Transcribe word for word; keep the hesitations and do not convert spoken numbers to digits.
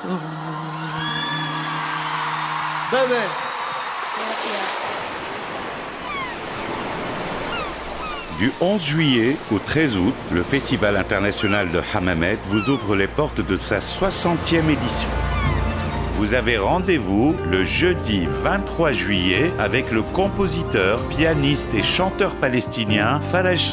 Bébé. Du onze juillet au treize août, le Festival international de Hammamet vous ouvre les portes de sa soixantième édition. Vous avez rendez-vous le jeudi vingt-trois juillet avec le compositeur, pianiste et chanteur palestinien Faraj